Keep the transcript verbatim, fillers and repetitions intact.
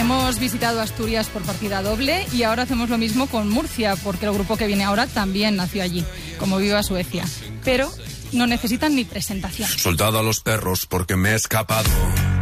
Hemos visitado Asturias por partida doble y ahora hacemos lo mismo con Murcia, porque el grupo que viene ahora también nació allí, como Viva Suecia. Pero no necesitan ni presentación. Soltad a los perros porque me he escapado.